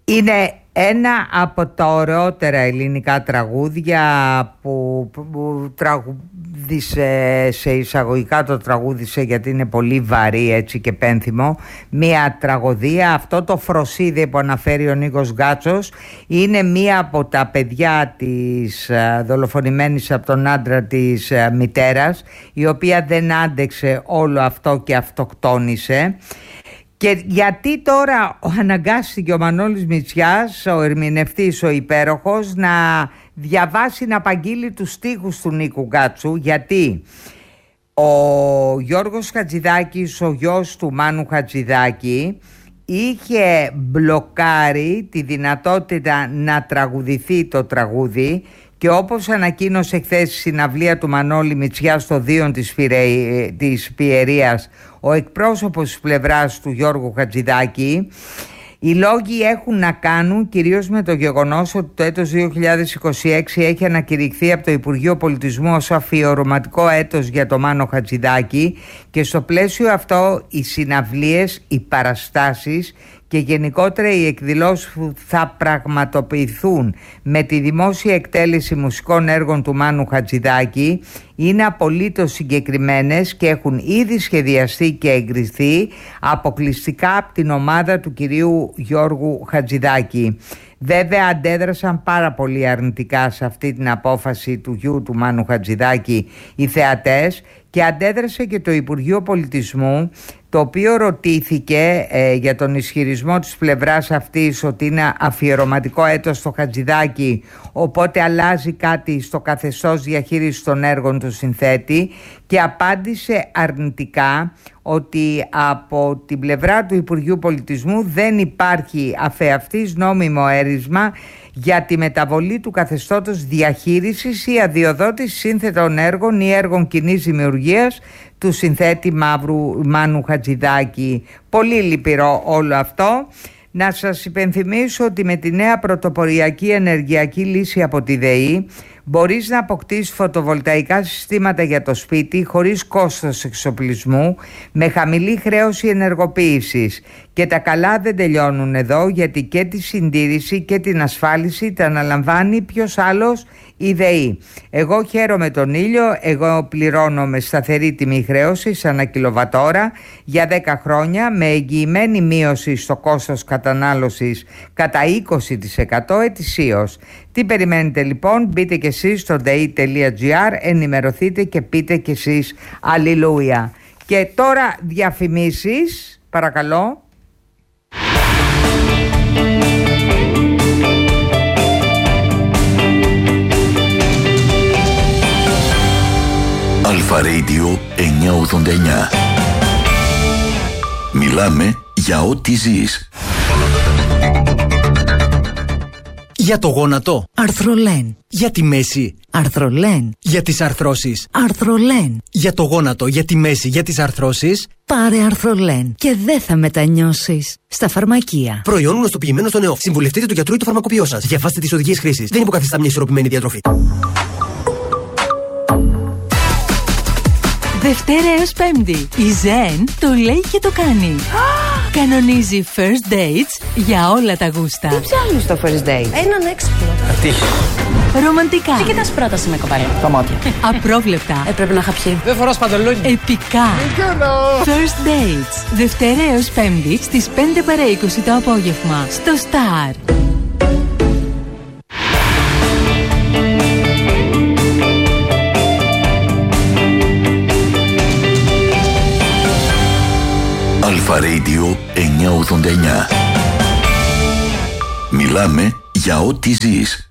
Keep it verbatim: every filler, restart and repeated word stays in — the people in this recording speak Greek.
Είναι ένα από τα ωραιότερα ελληνικά τραγούδια που, που τραγούδισε, σε εισαγωγικά το τραγούδισε γιατί είναι πολύ βαρύ έτσι και πένθυμο, μία τραγωδία. Αυτό το Φροσίδι που αναφέρει ο Νίκος Γκάτσος είναι μία από τα παιδιά της δολοφονημένης από τον άντρα της μητέρας, η οποία δεν άντεξε όλο αυτό και αυτοκτόνησε. Και γιατί τώρα αναγκάστηκε ο Μανώλης Μητσιάς, ο ερμηνευτής ο υπέροχος, να διαβάσει, να απαγγείλει τους στίχους του Νίκου Γκάτσου? Γιατί ο Γιώργος Χατζηδάκης, ο γιος του Μάνου Χατζηδάκη, είχε μπλοκάρει τη δυνατότητα να τραγουδηθεί το τραγούδι, και όπως ανακοίνωσε χθες στη συναυλία του Μανώλη Μητσιά στο Δίον της, Φιρε... της Πιερίας ο εκπρόσωπος της πλευράς του Γιώργου Χατζηδάκη, οι λόγοι έχουν να κάνουν κυρίως με το γεγονός ότι το έτος δύο χιλιάδες είκοσι έξι έχει ανακηρυχθεί από το Υπουργείο Πολιτισμού ως αφιερωματικό έτος για το Μάνο Χατζηδάκη, και στο πλαίσιο αυτό οι συναυλίες, οι παραστάσεις και γενικότερα οι εκδηλώσεις που θα πραγματοποιηθούν με τη δημόσια εκτέλεση μουσικών έργων του Μάνου Χατζηδάκη είναι απολύτως συγκεκριμένες και έχουν ήδη σχεδιαστεί και εγκριθεί αποκλειστικά από την ομάδα του κυρίου Γιώργου Χατζηδάκη. Βέβαια αντέδρασαν πάρα πολύ αρνητικά σε αυτή την απόφαση του γιου του Μάνου Χατζηδάκη οι θεατές, και αντέδρασε και το Υπουργείο Πολιτισμού, το οποίο ρωτήθηκε ε, για τον ισχυρισμό της πλευράς αυτής ότι είναι αφιερωματικό έτος στο Χατζηδάκη, οπότε αλλάζει κάτι στο καθεστώς διαχείρισης των έργων του συνθέτη, και απάντησε αρνητικά ότι από την πλευρά του Υπουργείου Πολιτισμού δεν υπάρχει αφεαυτής νόμιμο έρισμα για τη μεταβολή του καθεστώτος διαχείρισης ή αδειοδότηση σύνθετων έργων ή έργων κοινής δημιουργίας του συνθέτη Μαύρου Μάνου Χατζηδάκη. Πολύ λυπηρό όλο αυτό. Να σας υπενθυμίσω ότι με τη νέα πρωτοποριακή ενεργειακή λύση από τη ΔΕΗ μπορείς να αποκτήσεις φωτοβολταϊκά συστήματα για το σπίτι χωρίς κόστος εξοπλισμού, με χαμηλή χρέωση ενεργοποίησης. Και τα καλά δεν τελειώνουν εδώ, γιατί και τη συντήρηση και την ασφάλιση τα αναλαμβάνει ποιος άλλος? Η ΔΕΗ. Εγώ χαίρομαι τον ήλιο, εγώ πληρώνω με σταθερή τιμή χρέωσης ανά κιλοβατόρα για δέκα χρόνια, με εγγυημένη μείωση στο κόστος κατανάλωσης κατά είκοσι τοις εκατό ετησίως. Τι περιμένετε λοιπόν? Μπείτε και εσείς στο dei τελεία gr, ενημερωθείτε και πείτε και εσείς αλληλούια. Και τώρα διαφημίσεις, παρακαλώ. Αλφα Radio εννιακόσια ογδόντα εννιά. Μιλάμε για ό,τι ζεις. Για το γόνατο, Αρθρολέν. Για τη μέση, Αρθρολέν. Για τις αρθρώσεις, Αρθρολέν. Για το γόνατο, για τη μέση, για τις αρθρώσεις, πάρε Αρθρολέν και δεν θα μετανιώσεις. Στα φαρμακεία. Προϊόν γνωστοποιημένο στον ΕΟΦ. Συμβουλευτείτε του γιατρού ή του φαρμακοποιό σας. Διαβάστε τις οδηγίες χρήσης. Δεν υποκαθιστά μια ισορροπημένη διατροφή. Δευτέρα έως Πέμπτη, η Ζεν το λέει και το κάνει. Κανονίζει first dates για όλα τα γούστα. Τι ψάχνεις στο first date? Έναν έξυπνο. Ατύχη. Ρομαντικά. Τι κοιτάς πρόταση με κοπέλα? Τα μάτια. Απρόβλεπτα. Ε, πρέπει να είχα πιει. Δεν φοράς παντελόνι. Επικά. First dates. Δευτέρα έως Πέμπτη στις πέντε παρά είκοσι το απόγευμα. Στο Star. Αλφα Radio εννιακόσια ογδόντα εννιά. Μιλάμε για ό,τι ζεις.